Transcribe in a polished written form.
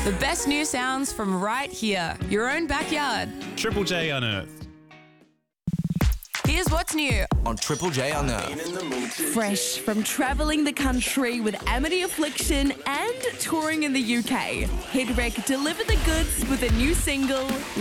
The best new sounds from right here, your own backyard. Triple J Unearthed. Here's what's new on Triple J Unearthed. Fresh from travelling the country with Amity Affliction and touring in the UK, Hit Wreck delivered the goods with a new single,